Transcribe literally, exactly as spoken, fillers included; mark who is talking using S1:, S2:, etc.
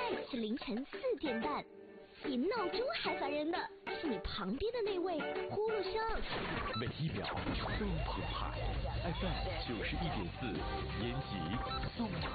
S1: 在是凌晨四点半，比闹钟还烦人的是你旁边的那位呼噜声。
S2: 每一秒都澎湃 ，F M 九十一点四，延吉送马